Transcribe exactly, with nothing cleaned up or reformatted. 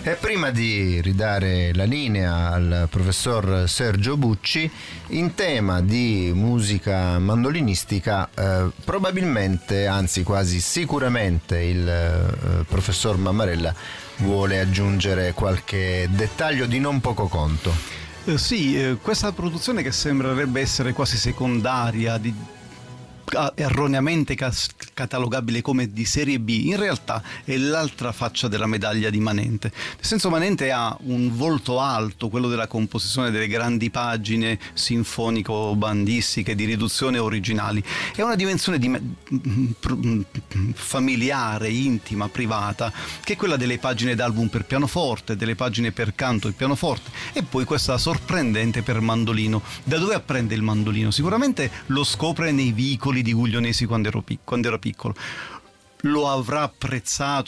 E prima di ridare la linea al professor Sergio Bucci, in tema di musica mandolinistica, eh, probabilmente, anzi quasi sicuramente, il eh, professor Mammarella vuole aggiungere qualche dettaglio di non poco conto. Eh, sì, eh, questa produzione che sembrerebbe essere quasi secondaria, di erroneamente catalogabile come di serie B, in realtà è l'altra faccia della medaglia di Manente. Nel senso, Manente ha un volto alto, quello della composizione delle grandi pagine sinfonico-bandistiche di riduzione originali, e una dimensione di me- familiare, intima, privata, che è quella delle pagine d'album per pianoforte, delle pagine per canto e pianoforte, e poi questa sorprendente per mandolino. Da dove apprende il mandolino? Sicuramente lo scopre nei vicoli di Guglionesi quando ero, pic- quando ero piccolo. Lo avrà apprezzato